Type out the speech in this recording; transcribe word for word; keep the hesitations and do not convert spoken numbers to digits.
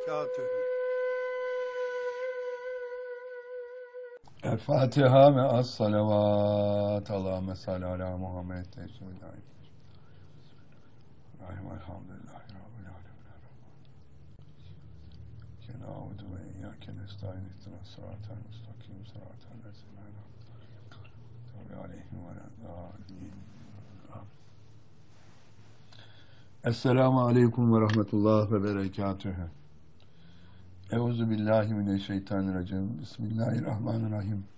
berekatühü. El Fatiha ve as salavat. Allahümme salli ala Muhammed. Bismillahirrahmanirrahim. Elhamdülillahi Rabbil alemin. Kenâudu ve iyyâke nestaîn. İhdinas sıratal mustakîm. Sıratal lezîne en'amte aleyhim ve lâ-dâllîn. Esselamu aleyküm ve rahmetullah ve berekatühü. Euzu billahi mineşşeytanirracim. Bismillahirrahmanirrahim.